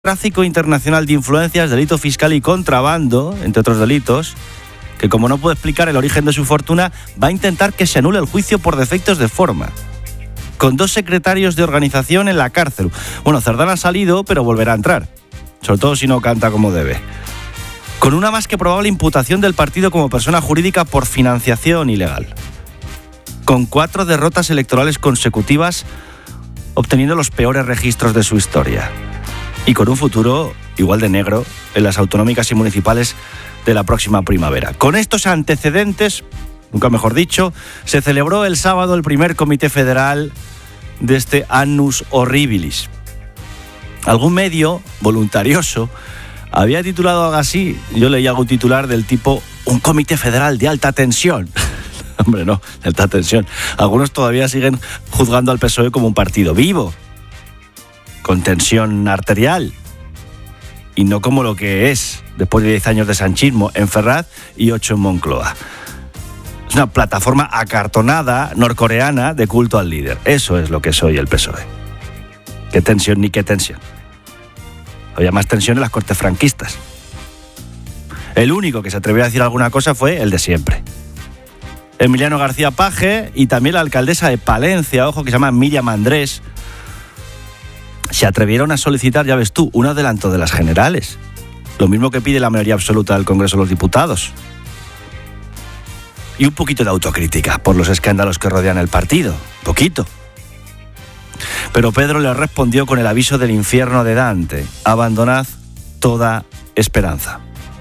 tráfico internacional de influencias, delito fiscal y contrabando, entre otros delitos, que como no puede explicar el origen de su fortuna, va a intentar que se anule el juicio por defectos de forma. Con 2 secretarios de organización en la cárcel. Bueno, Cerdán ha salido, pero volverá a entrar. Sobre todo si no canta como debe. Con una más que probable imputación del partido como persona jurídica por financiación ilegal. Con 4 derrotas electorales consecutivas, obteniendo los peores registros de su historia. Y con un futuro igual de negro en las autonómicas y municipales de la próxima primavera. Con estos antecedentes, nunca mejor dicho, se celebró el sábado el primer comité federal de este Annus Horribilis. Algún medio voluntarioso había titulado algo así. Yo leí algún titular del tipo un comité federal de alta tensión. Hombre, no, de alta tensión. Algunos todavía siguen juzgando al PSOE como un partido vivo, con tensión arterial, y no como lo que es después de 10 años de sanchismo en Ferraz y 8 en Moncloa. Es una plataforma acartonada norcoreana de culto al líder. Eso es lo que es hoy el PSOE. ¿Qué tensión ni qué tensión? Había más tensión en las cortes franquistas. El único que se atrevió a decir alguna cosa fue el de siempre. Emiliano García Paje y también la alcaldesa de Palencia, ojo, que se llama Miriam Andrés, se atrevieron a solicitar, ya ves tú, un adelanto de las generales. Lo mismo que pide la mayoría absoluta del Congreso de los Diputados. Y un poquito de autocrítica por los escándalos que rodean el partido. Poquito. Pero Pedro le respondió con el aviso del infierno de Dante. Abandonad toda esperanza.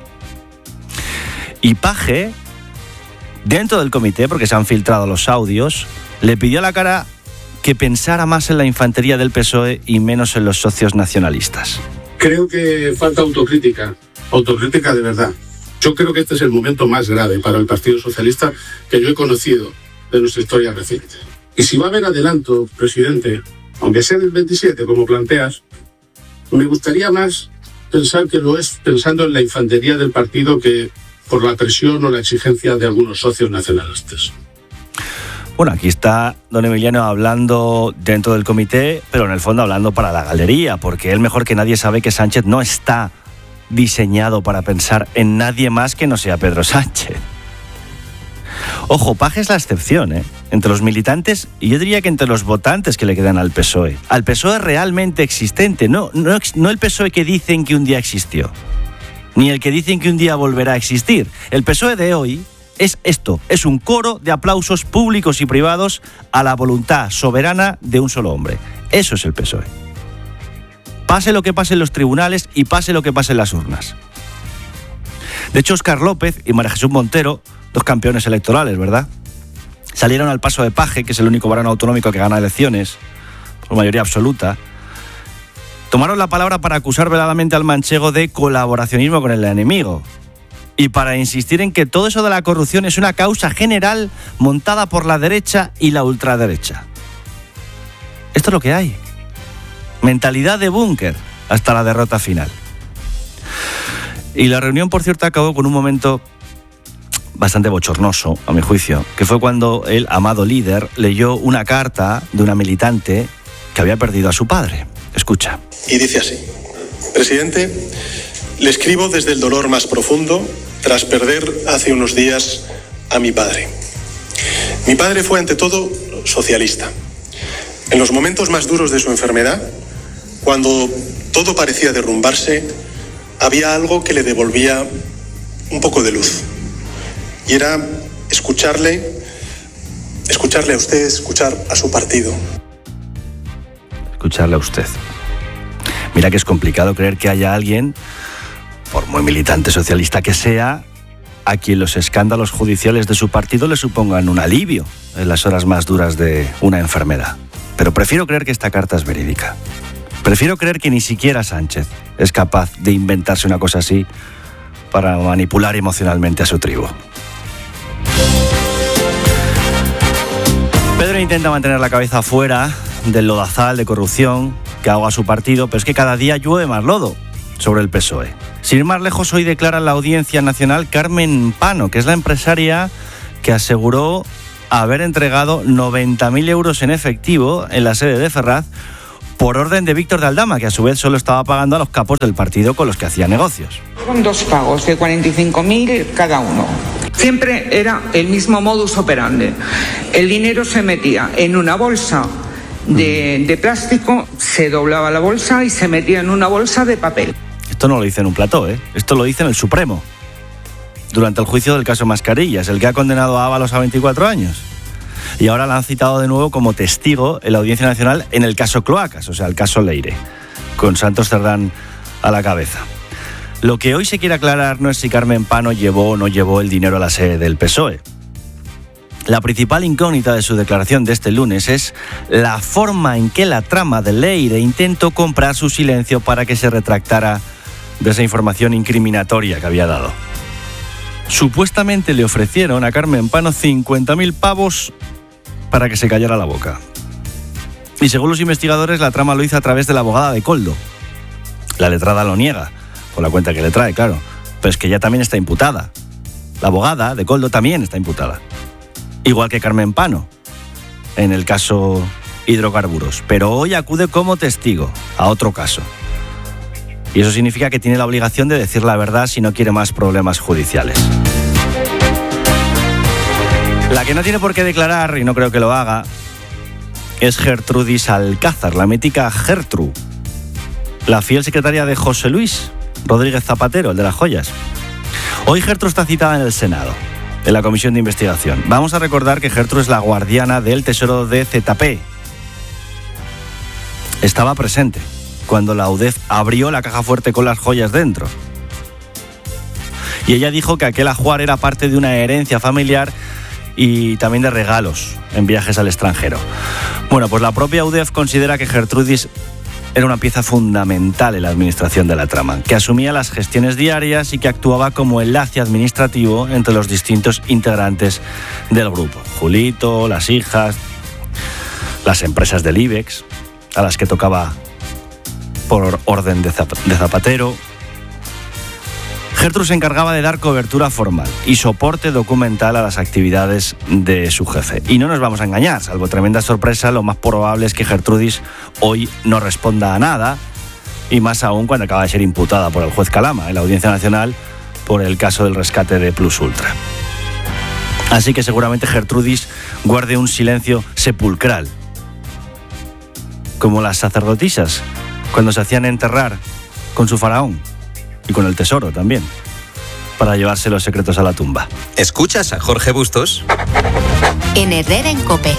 Y Paje, dentro del comité, porque se han filtrado los audios, le pidió a la cara que pensara más en la infantería del PSOE y menos en los socios nacionalistas. Creo que falta autocrítica de verdad. Yo creo que este es el momento más grave para el Partido Socialista que yo he conocido de nuestra historia reciente. Y si va a haber adelanto, presidente, aunque sea del 27, como planteas, me gustaría más pensar que lo es pensando en la infantería del partido que por la presión o la exigencia de algunos socios nacionalistas. Bueno, aquí está don Emiliano hablando dentro del comité, pero en el fondo hablando para la galería, porque él mejor que nadie sabe que Sánchez no está diseñado para pensar en nadie más que no sea Pedro Sánchez. Ojo, Paje es la excepción, entre los militantes y yo diría que entre los votantes que le quedan al PSOE. Al PSOE realmente existente, no el PSOE que dicen que un día existió, ni el que dicen que un día volverá a existir. El PSOE de hoy es esto, es un coro de aplausos públicos y privados a la voluntad soberana de un solo hombre. Eso es el PSOE. Pase lo que pase en los tribunales y pase lo que pase en las urnas. De hecho, Óscar López y María Jesús Montero, 2 campeones electorales, ¿verdad?, salieron al paso de Paje, que es el único varón autonómico que gana elecciones, por mayoría absoluta. Tomaron la palabra para acusar veladamente al manchego de colaboracionismo con el enemigo y para insistir en que todo eso de la corrupción es una causa general montada por la derecha y la ultraderecha. Esto es lo que hay. Mentalidad de búnker hasta la derrota final. Y la reunión, por cierto, acabó con un momento bastante bochornoso, a mi juicio, que fue cuando el amado líder leyó una carta de una militante que había perdido a su padre. Escucha. Y dice así: Presidente, le escribo desde el dolor más profundo tras perder hace unos días a mi padre. Mi padre fue ante todo socialista. En los momentos más duros de su enfermedad, cuando todo parecía derrumbarse, había algo que le devolvía un poco de luz. Y era escucharle a usted, escuchar a su partido. Escucharle a usted. Mira que es complicado creer que haya alguien, por muy militante socialista que sea, a quien los escándalos judiciales de su partido le supongan un alivio en las horas más duras de una enfermedad. Pero prefiero creer que esta carta es verídica. Prefiero creer que ni siquiera Sánchez es capaz de inventarse una cosa así para manipular emocionalmente a su tribu. Pedro intenta mantener la cabeza fuera del lodazal de corrupción que ahoga a su partido, pero es que cada día llueve más lodo sobre el PSOE. Sin ir más lejos, hoy declara en la Audiencia Nacional Carmen Pano, que es la empresaria que aseguró haber entregado 90.000 euros en efectivo en la sede de Ferraz por orden de Víctor de Aldama, que a su vez solo estaba pagando a los capos del partido con los que hacía negocios. Con 2 pagos de 45.000 cada uno. Siempre era el mismo modus operandi. El dinero se metía en una bolsa de plástico, se doblaba la bolsa y se metía en una bolsa de papel. Esto no lo dice en un plató, esto lo dice en el Supremo, durante el juicio del caso Mascarillas, el que ha condenado a Ábalos a 24 años. Y ahora la han citado de nuevo como testigo en la Audiencia Nacional en el caso Cloacas, o sea, el caso Leire, con Santos Cerdán a la cabeza. Lo que hoy se quiere aclarar no es si Carmen Pano llevó o no llevó el dinero a la sede del PSOE. La principal incógnita de su declaración de este lunes es la forma en que la trama de Leire intentó comprar su silencio para que se retractara de esa información incriminatoria que había dado. Supuestamente le ofrecieron a Carmen Pano 50.000 pavos para que se callara la boca. Y según los investigadores, la trama lo hizo a través de la abogada de Koldo. La letrada lo niega, por la cuenta que le trae, claro. Pero es que ella también está imputada. La abogada de Koldo también está imputada. Igual que Carmen Pano, en el caso hidrocarburos. Pero hoy acude como testigo a otro caso. Y eso significa que tiene la obligación de decir la verdad si no quiere más problemas judiciales. La que no tiene por qué declarar, y no creo que lo haga, es Gertrudis Alcázar, la mítica Gertru, la fiel secretaria de José Luis Rodríguez Zapatero, el de las joyas. Hoy Gertru está citada en el Senado, en la comisión de investigación. Vamos a recordar que Gertru es la guardiana del tesoro de ZP. Estaba presente cuando la UDEF abrió la caja fuerte con las joyas dentro. Y ella dijo que aquel ajuar era parte de una herencia familiar y también de regalos en viajes al extranjero. Bueno, pues la propia UDEF considera que Gertrudis era una pieza fundamental en la administración de la trama, que asumía las gestiones diarias y que actuaba como enlace administrativo entre los distintos integrantes del grupo. Julito, las hijas, las empresas del IBEX, a las que tocaba por orden de Zapatero. Gertrude se encargaba de dar cobertura formal y soporte documental a las actividades de su jefe. Y no nos vamos a engañar, salvo tremenda sorpresa, lo más probable es que Gertrudis hoy no responda a nada, y más aún cuando acaba de ser imputada por el juez Calama en la Audiencia Nacional por el caso del rescate de Plus Ultra. Así que seguramente Gertrudis guarde un silencio sepulcral, como las sacerdotisas cuando se hacían enterrar con su faraón. Y con el tesoro también, para llevarse los secretos a la tumba. ¿Escuchas a Jorge Bustos? En Herrera en COPE.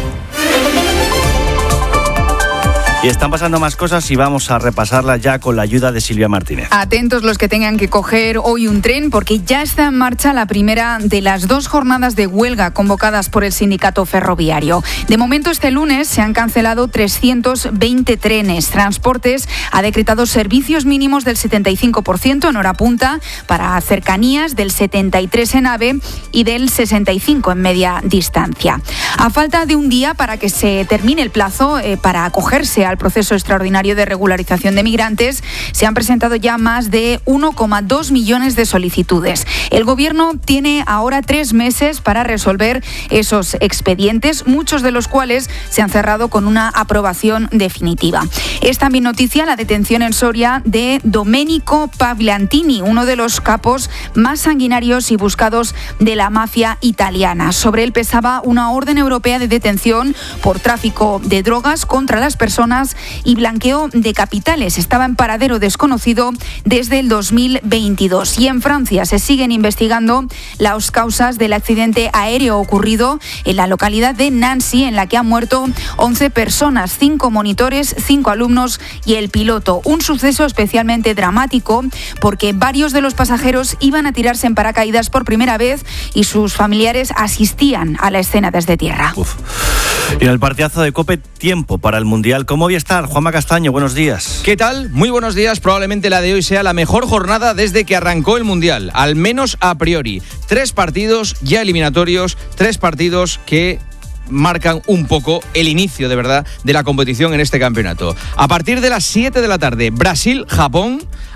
Y están pasando más cosas y vamos a repasarlas ya con la ayuda de Silvia Martínez. Atentos los que tengan que coger hoy un tren, porque ya está en marcha la primera de las 2 jornadas de huelga convocadas por el sindicato ferroviario. De momento, este lunes se han cancelado 320 trenes. Transportes ha decretado servicios mínimos del 75% en hora punta, para cercanías del 73% en AVE y del 65% en media distancia. A falta de un día para que se termine el plazo para acogerse al proceso extraordinario de regularización de migrantes, se han presentado ya más de 1,2 millones de solicitudes. El Gobierno tiene ahora 3 meses para resolver esos expedientes, muchos de los cuales se han cerrado con una aprobación definitiva. Es también noticia la detención en Soria de Domenico Pagliantini, uno de los capos más sanguinarios y buscados de la mafia italiana. Sobre él pesaba una orden europea de detención por tráfico de drogas contra las personas y blanqueo de capitales. Estaba en paradero desconocido desde el 2022. Y en Francia se siguen investigando las causas del accidente aéreo ocurrido en la localidad de Nancy, en la que han muerto 11 personas, 5 monitores, 5 alumnos y el piloto. Un suceso especialmente dramático porque varios de los pasajeros iban a tirarse en paracaídas por primera vez y sus familiares asistían a la escena desde tierra. Y en el partidazo de COPE, tiempo para el Mundial. ¿Cómo voy a estar? Juanma Castaño, buenos días. ¿Qué tal? Muy buenos días. Probablemente la de hoy sea la mejor jornada desde que arrancó el Mundial, al menos a priori. 3 partidos ya eliminatorios, 3 partidos que marcan un poco el inicio de verdad de la competición en este campeonato. A partir de las 7 de la tarde, Brasil-Japón.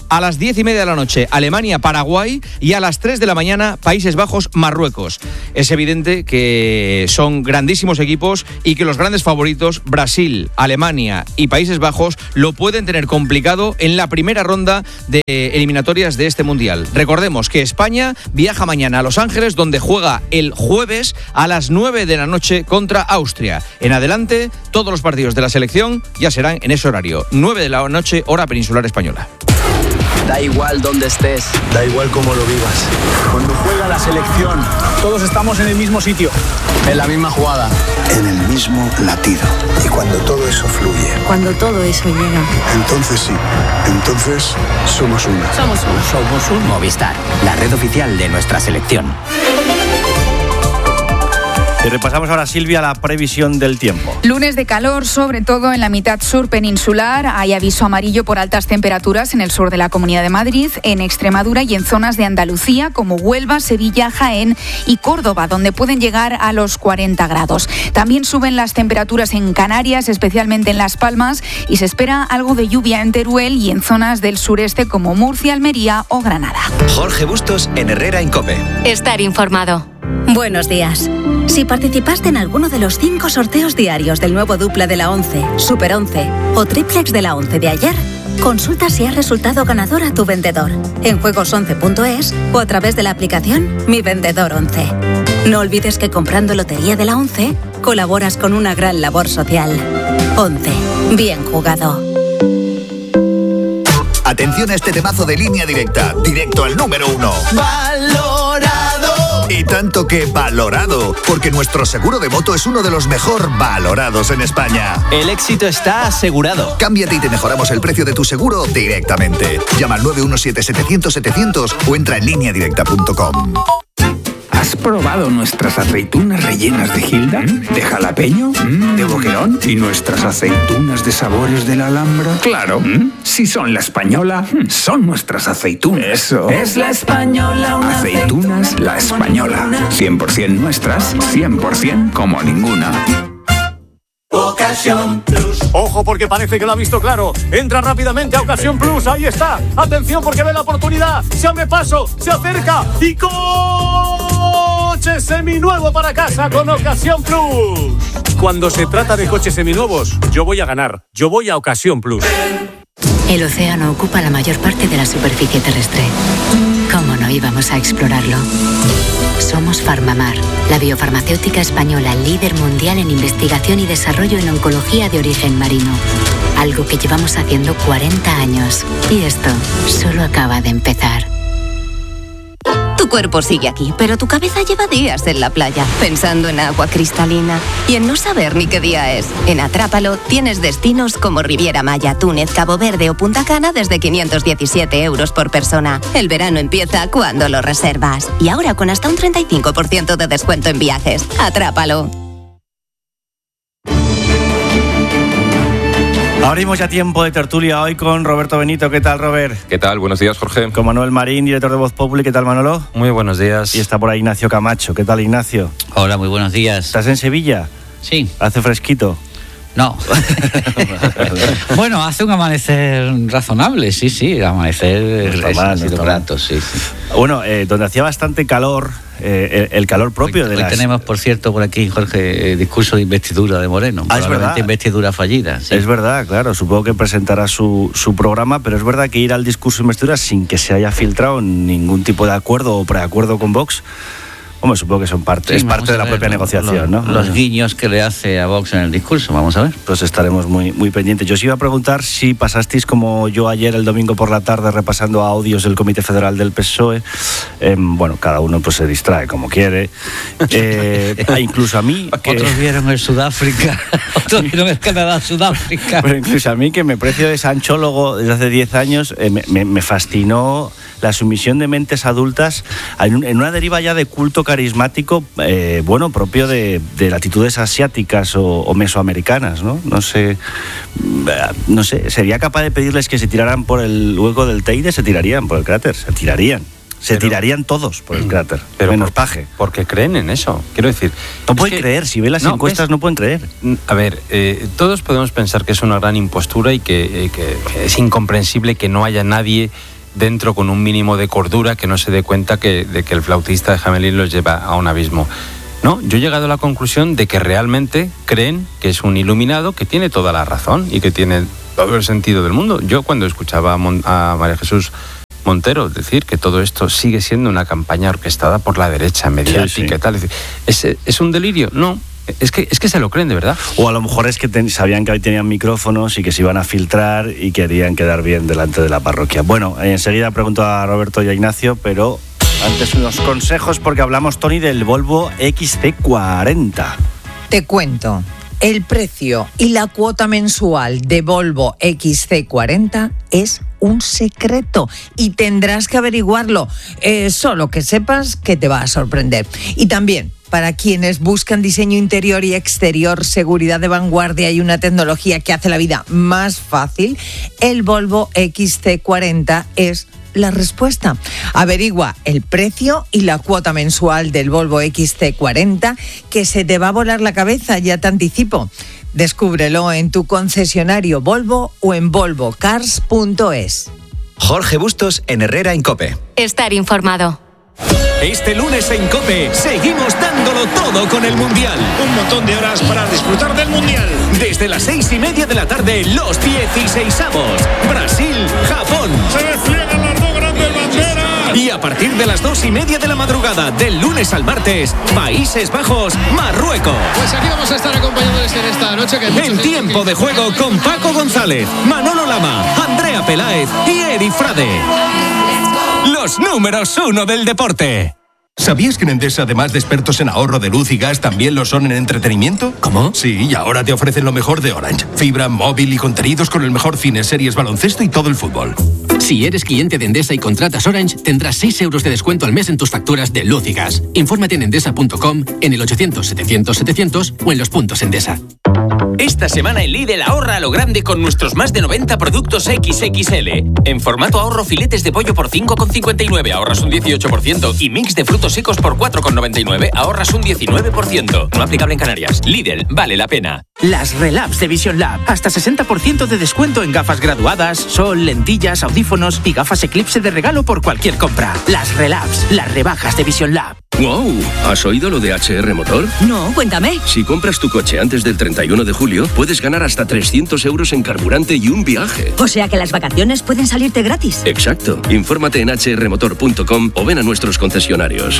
A las 10:30 de la noche, Alemania-Paraguay, y a las 3 de la mañana, Países Bajos-Marruecos. Es evidente que son grandísimos equipos y que los grandes favoritos, Brasil, Alemania y Países Bajos, lo pueden tener complicado en la primera ronda de eliminatorias de este Mundial. Recordemos que España viaja mañana a Los Ángeles, donde juega el jueves a las 9 de la noche contra Austria. En adelante, todos los partidos de la selección ya serán en ese horario, 9 de la noche, hora peninsular española. Da igual dónde estés, da igual cómo lo vivas. Cuando juega la selección, todos estamos en el mismo sitio, en la misma jugada, en el mismo latido. Y cuando todo eso fluye, cuando todo eso llega, entonces sí, entonces somos uno. Somos un Movistar, la red oficial de nuestra selección. Y repasamos ahora, Silvia, la previsión del tiempo. Lunes de calor, sobre todo en la mitad sur peninsular. Hay aviso amarillo por altas temperaturas en el sur de la Comunidad de Madrid, en Extremadura y en zonas de Andalucía como Huelva, Sevilla, Jaén y Córdoba, donde pueden llegar a los 40 grados. También suben las temperaturas en Canarias, especialmente en Las Palmas, y se espera algo de lluvia en Teruel y en zonas del sureste como Murcia, Almería o Granada. Jorge Bustos en Herrera en COPE. Estar informado. Buenos días. Si participaste en alguno de los 5 sorteos diarios del nuevo dupla de la 11, Super 11 o triplex de la 11 de ayer, consulta si has resultado ganador a tu vendedor en juegos11.es o a través de la aplicación Mi Vendedor 11. No olvides que comprando Lotería de la 11 colaboras con una gran labor social. 11. Bien jugado. Atención a este temazo de Línea Directa, directo al número 1. ¡Valorado! Y tanto que valorado, porque nuestro seguro de moto es uno de los mejor valorados en España. El éxito está asegurado. Cámbiate y te mejoramos el precio de tu seguro directamente. Llama al 917-700-700 o entra en lineadirecta.com. ¿Has probado nuestras aceitunas rellenas de Gilda? ¿De jalapeño? ¿De boquerón? ¿Y nuestras aceitunas de sabores de la Alhambra? Claro, si son la española, son nuestras aceitunas. Eso. Es la española, una aceitunas la española. 100% nuestras, 100% como ninguna. Ocasión Plus. Ojo, porque parece que lo ha visto claro. Entra rápidamente a Ocasión Plus. Ahí está. Atención, porque ve la oportunidad. Se abre paso, se acerca y coche seminuevo para casa con Ocasión Plus. Cuando se trata de coches seminuevos, yo voy a ganar. Yo voy a Ocasión Plus. El océano ocupa la mayor parte de la superficie terrestre. ¿Cómo no íbamos a explorarlo? Somos Farmamar, la biofarmacéutica española líder mundial en investigación y desarrollo en oncología de origen marino. Algo que llevamos haciendo 40 años. Y esto solo acaba de empezar. Tu cuerpo sigue aquí, pero tu cabeza lleva días en la playa, pensando en agua cristalina y en no saber ni qué día es. En Atrápalo tienes destinos como Riviera Maya, Túnez, Cabo Verde o Punta Cana desde 517 euros por persona. El verano empieza cuando lo reservas. Y ahora con hasta un 35% de descuento en viajes. Atrápalo. Abrimos ya tiempo de tertulia hoy con Roberto Benito. ¿Qué tal, Robert? ¿Qué tal? Buenos días, Jorge. Con Manuel Marín, director de Voz Populi. ¿Qué tal, Manolo? Muy buenos días. Y está por ahí Ignacio Camacho. ¿Qué tal, Ignacio? Hola, muy buenos días. ¿Estás en Sevilla? Sí. ¿Hace fresquito? No. Bueno, hace un amanecer razonable, sí. Amanecer ha sido grato, sí. Bueno, donde hacía bastante calor, el calor propio de hoy las... tenemos, por cierto, por aquí, Jorge, discurso de investidura de Moreno. Es verdad. Investidura fallida. Sí. Es verdad, claro. Supongo que presentará su programa, pero es verdad que ir al discurso de investidura sin que se haya filtrado ningún tipo de acuerdo o preacuerdo con Vox... Hombre, supongo que son parte de la propia negociación, ¿no? Los guiños que le hace a Vox en el discurso, vamos a ver. Pues estaremos muy, muy pendientes. Yo os iba a preguntar si pasasteis como yo ayer el domingo por la tarde repasando audios del Comité Federal del PSOE. Bueno, cada uno pues se distrae como quiere. Incluso a mí... Otros vieron el Sudáfrica, otros vieron el Canadá-Sudáfrica. Pero incluso a mí, que me precio de sanchólogo desde hace 10 años, me fascinó la sumisión de mentes adultas en una deriva ya de culto carismático, propio de latitudes asiáticas o mesoamericanas, ¿no? No sé, ¿sería capaz de pedirles que se tiraran por el hueco del Teide? Se tirarían por el cráter, se tirarían todos por el cráter, pero menos Paje. Porque creen en eso, quiero decir. No pueden creer, si ven las encuestas no pueden creer. A ver, todos podemos pensar que es una gran impostura y que es incomprensible que no haya nadie dentro con un mínimo de cordura, que no se dé cuenta de que el flautista de Hamelin los lleva a un abismo. No, yo he llegado a la conclusión de que realmente creen que es un iluminado que tiene toda la razón y que tiene todo el sentido del mundo. Yo cuando escuchaba a María Jesús Montero decir que todo esto sigue siendo una campaña orquestada por la derecha, mediática y tal, ¿es un delirio? No. Es que se lo creen de verdad. O a lo mejor es que sabían que ahí tenían micrófonos y que se iban a filtrar y querían quedar bien delante de la parroquia. Bueno, enseguida pregunto a Roberto y a Ignacio, pero antes unos consejos porque hablamos, Tony, del Volvo XC40. Te cuento, el precio y la cuota mensual de Volvo XC40 es un secreto y tendrás que averiguarlo. Solo que sepas que te va a sorprender. Y también, para quienes buscan diseño interior y exterior, seguridad de vanguardia y una tecnología que hace la vida más fácil, el Volvo XC40 es la respuesta. Averigua el precio y la cuota mensual del Volvo XC40, que se te va a volar la cabeza, ya te anticipo. Descúbrelo en tu concesionario Volvo o en volvocars.es. Jorge Bustos en Herrera en COPE. Estar informado. Este lunes en COPE seguimos dándolo todo con el Mundial. Un montón de horas para disfrutar del Mundial. Desde las 6:30 de la tarde, los 16avos. Brasil, Japón. Se despliegan las dos grandes banderas. Y a partir de las 2:30 de la madrugada, del lunes al martes, Países Bajos, Marruecos. Pues aquí vamos a estar acompañándoles en esta noche. En tiempo de juego con Paco González, Manolo Lama, Andrea Peláez y Eri Frade. Los números 1 del deporte. ¿Sabías que en Endesa, además de expertos en ahorro de luz y gas, también lo son en entretenimiento? ¿Cómo? Sí, y ahora te ofrecen lo mejor de Orange. Fibra, móvil y contenidos con el mejor cine, series, baloncesto y todo el fútbol. Si eres cliente de Endesa y contratas Orange, tendrás 6 euros de descuento al mes en tus facturas de luz y gas. Infórmate en endesa.com, en el 800-700-700 o en los puntos Endesa. Esta semana en Lidl ahorra a lo grande con nuestros más de 90 productos XXL. En formato ahorro, filetes de pollo por 5,59 ahorras un 18% y mix de frutos secos por 4,99 ahorras un 19%. No aplicable en Canarias. Lidl, vale la pena. Las Relabs de Vision Lab. Hasta 60% de descuento en gafas graduadas, sol, lentillas, audífonos y gafas Eclipse de regalo por cualquier compra. Las Relabs, las rebajas de Vision Lab. ¡Wow! ¿Has oído lo de HR Motor? No, cuéntame. Si compras tu coche antes del 31 de julio, puedes ganar hasta 300 euros en carburante y un viaje. O sea que las vacaciones pueden salirte gratis. Exacto. Infórmate en hrmotor.com o ven a nuestros concesionarios.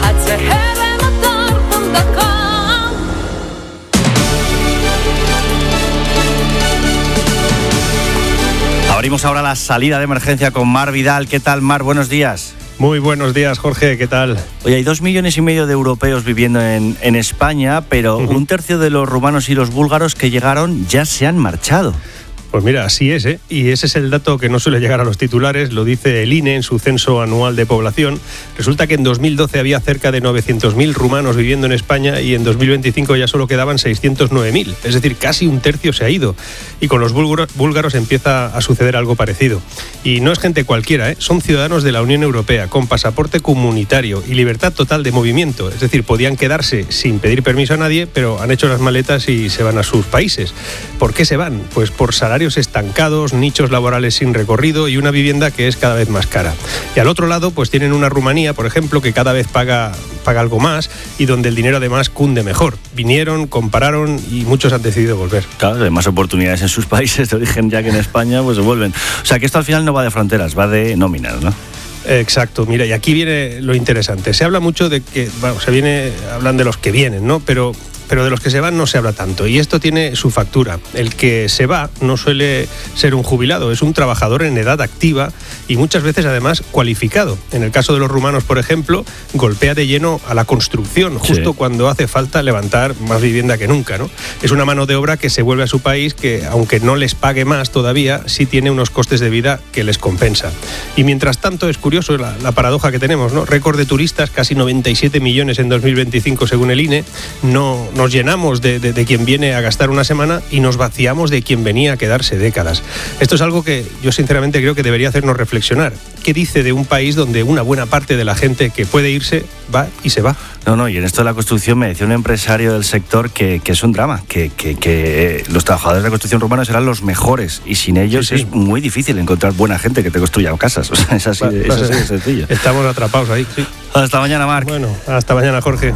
Abrimos ahora la salida de emergencia con Mar Vidal. ¿Qué tal, Mar? Buenos días. Muy buenos días, Jorge, ¿qué tal? Oye, hay 2,5 millones de europeos viviendo en España, pero un tercio de los rumanos y los búlgaros que llegaron ya se han marchado. Pues mira, así es, ¿eh? Y ese es el dato que no suele llegar a los titulares, lo dice el INE en su censo anual de población. Resulta que en 2012 había cerca de 900.000 rumanos viviendo en España y en 2025 ya solo quedaban 609.000, es decir, casi un tercio se ha ido. Y con los búlgaros empieza a suceder algo parecido. Y no es gente cualquiera, ¿eh? Son ciudadanos de la Unión Europea con pasaporte comunitario y libertad total de movimiento, es decir, podían quedarse sin pedir permiso a nadie, pero han hecho las maletas y se van a sus países. ¿Por qué se van? Pues por salarios estancados, nichos laborales sin recorrido y una vivienda que es cada vez más cara. Y al otro lado, pues tienen una Rumanía, por ejemplo, que cada vez paga algo más y donde el dinero además cunde mejor. Vinieron, compararon y muchos han decidido volver. Claro, hay más oportunidades en sus países de origen ya que en España, pues se vuelven. O sea que esto al final no va de fronteras, va de nóminas, ¿no? Exacto, mira, y aquí viene lo interesante. Se habla mucho de que, bueno, hablan de los que vienen, ¿no? Pero de los que se van no se habla tanto, y esto tiene su factura. El que se va no suele ser un jubilado, es un trabajador en edad activa y muchas veces además cualificado. En el caso de los rumanos, por ejemplo, golpea de lleno a la construcción, justo cuando hace falta levantar más vivienda que nunca, ¿no? Es una mano de obra que se vuelve a su país que, aunque no les pague más todavía, sí tiene unos costes de vida que les compensa. Y mientras tanto es curioso la paradoja que tenemos, ¿no? Récord de turistas, casi 97 millones en 2025 según el INE, no nos llenamos de quien viene a gastar una semana y nos vaciamos de quien venía a quedarse décadas. Esto es algo que yo sinceramente creo que debería hacernos reflexionar. ¿Qué dice de un país donde una buena parte de la gente que puede irse va y se va? No, y en esto de la construcción me decía un empresario del sector que es un drama, que los trabajadores de construcción rumana serán los mejores y sin ellos es muy difícil encontrar buena gente que te construya casas. O sea, es así de sencillo. Estamos atrapados ahí, sí. Hasta mañana, Marc. Bueno, hasta mañana, Jorge.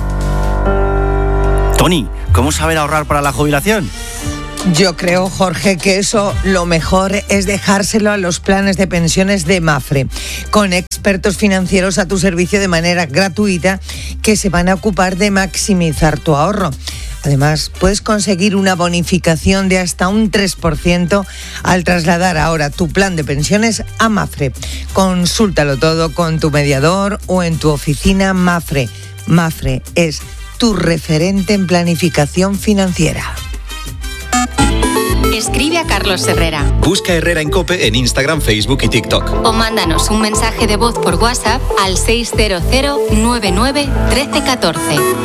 Tony, ¿cómo saber ahorrar para la jubilación? Yo creo, Jorge, que eso lo mejor es dejárselo a los planes de pensiones de Mapfre, con expertos financieros a tu servicio de manera gratuita que se van a ocupar de maximizar tu ahorro. Además, puedes conseguir una bonificación de hasta un 3% al trasladar ahora tu plan de pensiones a Mapfre. Consúltalo todo con tu mediador o en tu oficina Mapfre. Mapfre es tu referente en planificación financiera. Escribe a Carlos Herrera. Busca Herrera en COPE en Instagram, Facebook y TikTok. O mándanos un mensaje de voz por WhatsApp al 600 99 1314.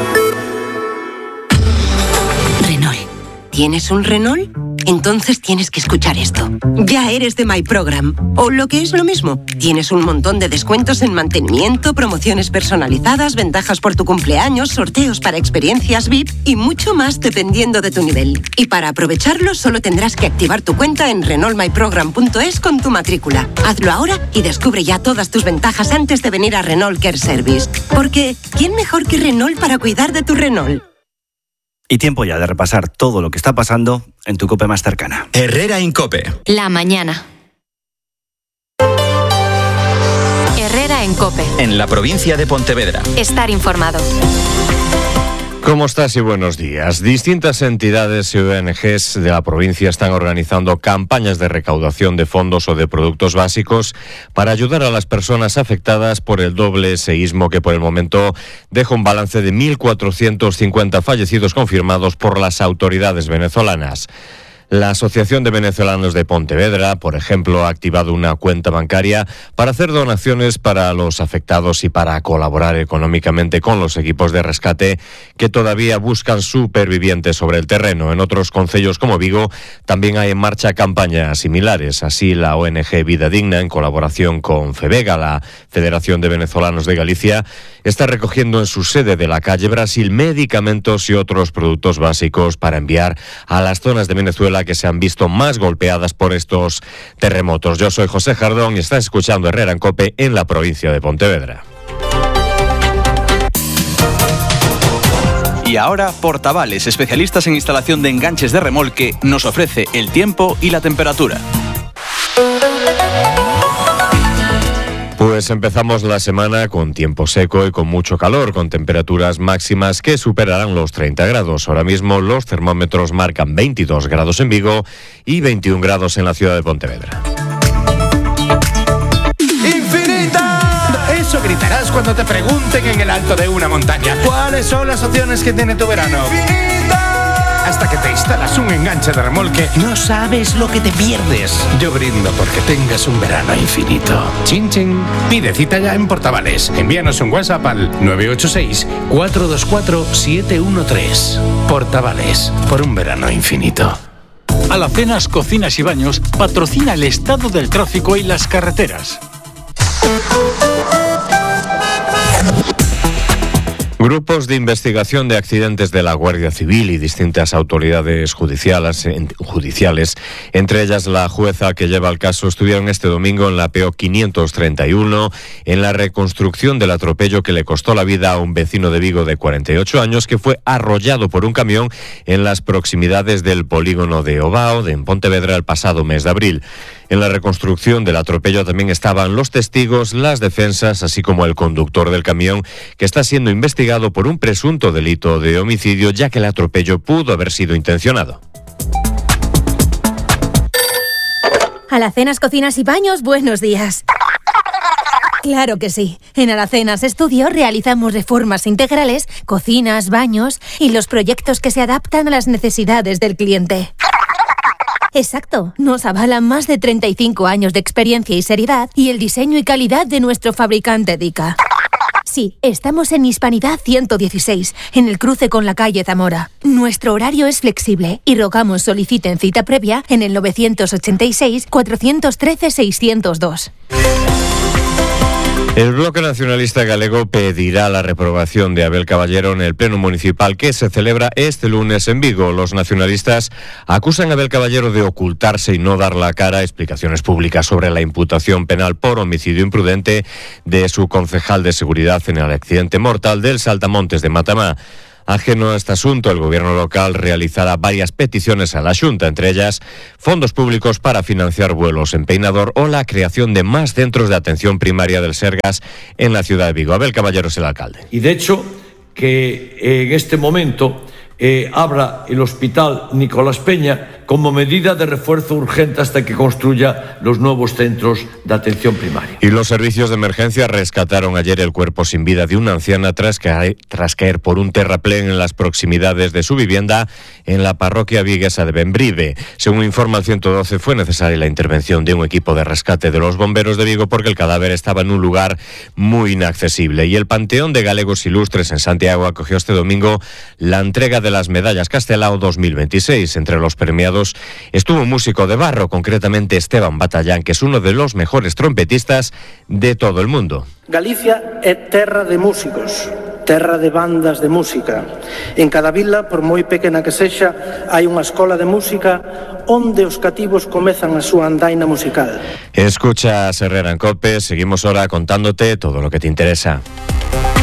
Renault. ¿Tienes un Renault? Entonces tienes que escuchar esto. Ya eres de My Program. O lo que es lo mismo, tienes un montón de descuentos en mantenimiento, promociones personalizadas, ventajas por tu cumpleaños, sorteos para experiencias VIP y mucho más dependiendo de tu nivel. Y para aprovecharlo solo tendrás que activar tu cuenta en renaultmyprogram.es con tu matrícula. Hazlo ahora y descubre ya todas tus ventajas antes de venir a Renault Care Service. Porque ¿quién mejor que Renault para cuidar de tu Renault? Y tiempo ya de repasar todo lo que está pasando en tu COPE más cercana. Herrera en COPE. La mañana. Herrera en COPE. En la provincia de Pontevedra. Estar informado. ¿Cómo estás y buenos días? Distintas entidades y ONGs de la provincia están organizando campañas de recaudación de fondos o de productos básicos para ayudar a las personas afectadas por el doble seísmo que por el momento deja un balance de 1.450 fallecidos confirmados por las autoridades venezolanas. La Asociación de Venezolanos de Pontevedra, por ejemplo, ha activado una cuenta bancaria para hacer donaciones para los afectados y para colaborar económicamente con los equipos de rescate que todavía buscan supervivientes sobre el terreno. En otros concellos como Vigo también hay en marcha campañas similares. Así, la ONG Vida Digna, en colaboración con FEVEGA, la Federación de Venezolanos de Galicia, está recogiendo en su sede de la calle Brasil medicamentos y otros productos básicos para enviar a las zonas de Venezuela que se han visto más golpeadas por estos terremotos. Yo soy José Jardón y estás escuchando Herrera en COPE en la provincia de Pontevedra. Y ahora, Portavales, especialistas en instalación de enganches de remolque, nos ofrece el tiempo y la temperatura. Pues empezamos la semana con tiempo seco y con mucho calor, con temperaturas máximas que superarán los 30 grados. Ahora mismo los termómetros marcan 22 grados en Vigo y 21 grados en la ciudad de Pontevedra. ¡Infinita! Eso gritarás cuando te pregunten en el alto de una montaña. ¿Cuáles son las opciones que tiene tu verano? ¡Infinita! Hasta que te instalas un enganche de remolque, no sabes lo que te pierdes. Yo brindo porque tengas un verano infinito. Chin chin. Pide cita ya en Portavales. Envíanos un WhatsApp al 986-424-713. Portavales, por un verano infinito. Alacenas Cocinas y Baños patrocina el estado del tráfico y las carreteras. Grupos de investigación de accidentes de la Guardia Civil y distintas autoridades judiciales, entre ellas la jueza que lleva el caso, estuvieron este domingo en la PO 531 en la reconstrucción del atropello que le costó la vida a un vecino de Vigo de 48 años que fue arrollado por un camión en las proximidades del polígono de Ovao, en Pontevedra, el pasado mes de abril. En la reconstrucción del atropello también estaban los testigos, las defensas, así como el conductor del camión, que está siendo investigado por un presunto delito de homicidio, ya que el atropello pudo haber sido intencionado. Alacenas, Cocinas y Baños, buenos días. Claro que sí. En Alacenas Estudio realizamos reformas integrales, cocinas, baños y los proyectos que se adaptan a las necesidades del cliente. Exacto, nos avalan más de 35 años de experiencia y seriedad y el diseño y calidad de nuestro fabricante Dica. Sí, estamos en Hispanidad 116, en el cruce con la calle Zamora. Nuestro horario es flexible y rogamos soliciten cita previa en el 986-413-602. El Bloque Nacionalista Galego pedirá la reprobación de Abel Caballero en el Pleno Municipal que se celebra este lunes en Vigo. Los nacionalistas acusan a Abel Caballero de ocultarse y no dar la cara a explicaciones públicas sobre la imputación penal por homicidio imprudente de su concejal de seguridad en el accidente mortal del Saltamontes de Matamá. Ajeno a este asunto, el gobierno local realizará varias peticiones a la Xunta, entre ellas fondos públicos para financiar vuelos en Peinador o la creación de más centros de atención primaria del Sergas en la ciudad de Vigo. Abel Caballero es el alcalde. Y de hecho, que en este momento abra el Hospital Nicolás Peña como medida de refuerzo urgente hasta que construya los nuevos centros de atención primaria. Y los servicios de emergencia rescataron ayer el cuerpo sin vida de una anciana tras caer por un terraplén en las proximidades de su vivienda en la parroquia viguesa de Bembrive. Según informa el 112, fue necesaria la intervención de un equipo de rescate de los bomberos de Vigo porque el cadáver estaba en un lugar muy inaccesible. Y el Panteón de Galegos Ilustres en Santiago acogió este domingo la entrega de las medallas Castelao 2026. Entre los premiados estuvo un músico de barro, concretamente Esteban Batallán, que es uno de los mejores trompetistas de todo el mundo. Galicia é terra de músicos, terra de bandas de música. En cada vila, por moi pequena que sexa, hai unha escola de música onde os cativos comezan a súa andaina musical. Escucha Herrera en COPE, seguimos ahora contándote todo lo que te interesa.